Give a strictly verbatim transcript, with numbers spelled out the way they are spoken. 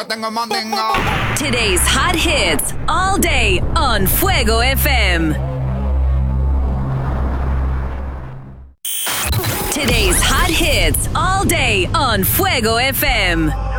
Tengo mandinga. Today's hot hits all day on Fuego F M. Today's hot hits all day on Fuego F M.